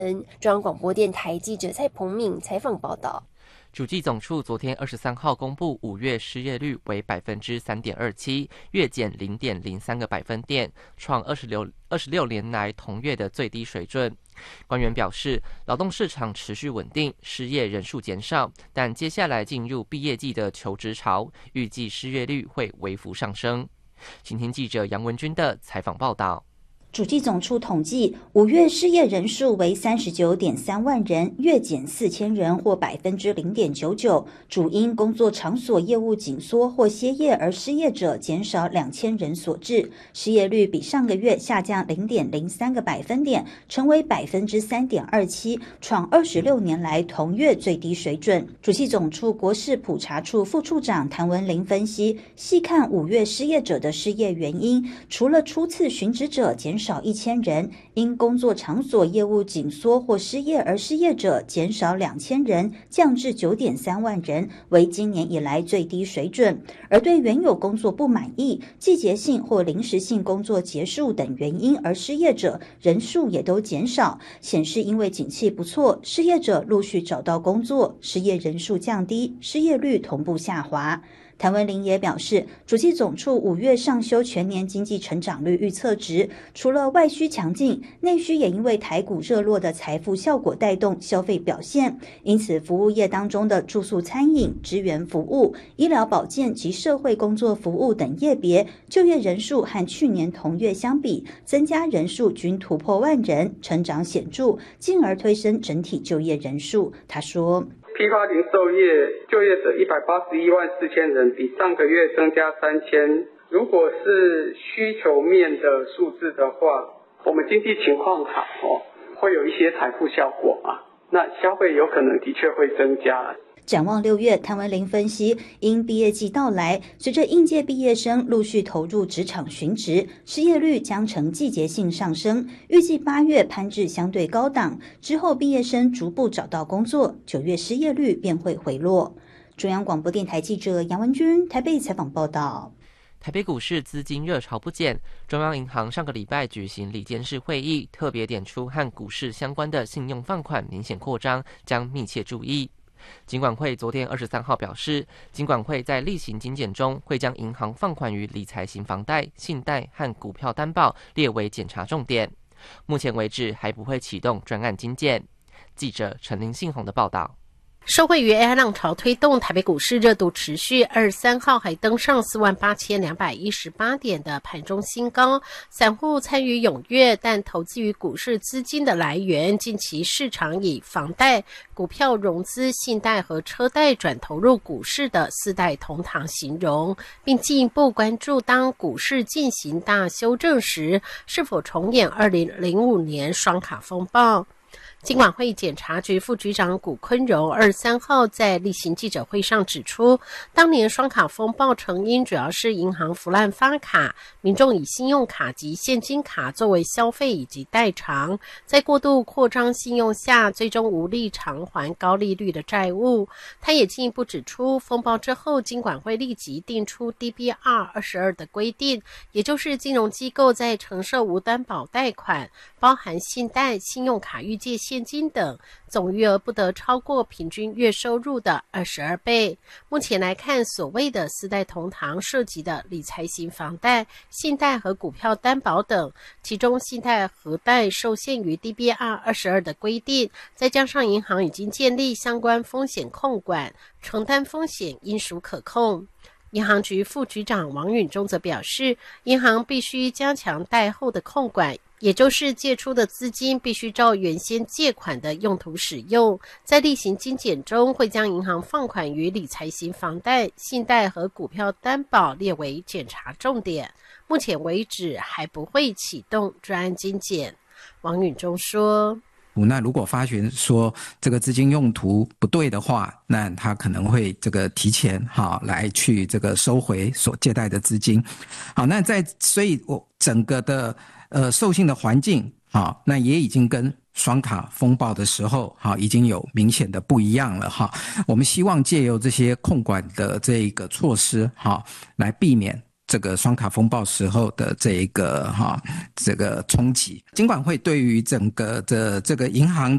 中央广播电台记者蔡鹏敏采访报道。 主计总处昨天23号公布5月失业率为 3.27%， 月减 0.03 个百分点，创26年来同月的最低水准。官员表示，劳动市场持续稳定，失业人数减少，但接下来进入毕业季的求职潮，预计失业率会微幅上升。请听记者杨文君的采访报道。 主计总处统计，5月失业人数为 39.3 万人，月减4000人或 0.99%， 主因工作场所业务紧缩或歇业而失业者减少2000人所致。失业率比上个月下降 0.03 个百分点，成为 3.27%， 创26年来同月最低水准。主计总处国事普查处副处长谭文玲分析，细看5月失业者的失业原因，除了初次寻职者减少1000人，因工作场所业务紧缩或失业而失业者减少2000人，降至 9.3 万人，为今年以来最低水准。而对原有工作不满意、季节性或临时性工作结束等原因而失业者人数也都减少，显示因为景气不错，失业者陆续找到工作，失业人数降低，失业率同步下滑。谭文玲也表示，主计总处5月上修全年经济成长率预测值，除了外需强劲，内需也因为台股热络的财富效果带动消费表现，因此服务业当中的住宿餐饮、支援服务、医疗保健及社会工作服务等业别，就业人数和去年同月相比，增加人数均突破万人，成长显著，进而推升整体就业人数。他说， 批发零售业就业者181.4万人，比上个月增加3000。如果是需求面的数字的话，我们经济情况好会有一些财富效果嘛，那消费有可能的确会增加。 展望6月，谭文玲分析，因毕业季到来，随着应届毕业生陆续投入职场寻职，失业率将呈季节性上升，预计8月攀至相对高档，之后毕业生逐步找到工作，9月失业率便会回落。中央广播电台记者杨文君台北采访报道。 台北股市资金热潮不减，中央银行上个礼拜举行理监事会议，特别点出和股市相关的信用放款明显扩张，将密切注意。金管会昨天23号表示，金管会在例行精简中会将银行放款于理财型房贷、信贷和股票担保列为检查重点。目前为止还不会启动专案精简。记者陈林信宏的报道。 受惠于 AI 浪潮推动，台北股市热度持续，23号还登上48218点的盘中新高，散户参与踊跃，但投资于股市资金的来源，近期市场以房贷、股票融资、信贷和车贷转投入股市的四代同堂形容，并进一步关注当股市进行大修正时，是否重演2005年双卡风暴。金管会检察局副局长古坤柔23号在例行记者会上指出，当年双卡风暴成因主要是银行腐烂发卡，民众以信用卡及现金卡作为消费以及代偿，在过度扩张信用下，最终无力偿还高利率的债务。他也进一步指出，风暴之后，金管会立即定出 DBR 22的规定，也就是金融机构在承受无担保贷款，包含信贷、信用卡预借现金等，总余额不得超过平均月收入的22倍。目前来看，所谓的四代同堂涉及的理财型房贷、信贷和股票担保等，其中信贷核贷受限于 DBR 22的规定，再加上银行已经建立相关风险控管，承担风险应属可控。银行局副局长王允中则表示，银行必须加强贷后的控管，也就是借出的资金必须照原先借款的用途使用。在例行精简中，会将银行放款于理财型房贷、信贷和股票担保列为检查重点。目前为止还不会启动专案精简。王允中说， 那如果发觉说这个资金用途不对的话，那他可能会这个提前来去这个收回所借贷的资金。好，那所以我整个的授信的环境那也已经跟双卡风暴的时候已经有明显的不一样了我们希望借由这些控管的这个措施来避免这个双卡风暴时候的这个冲击。金管会对于整个的这个银行